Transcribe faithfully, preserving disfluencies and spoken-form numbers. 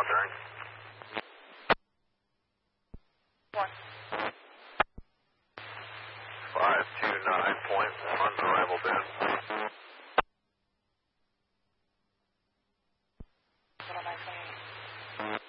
bearing. One. five two nine point one, arrival bend.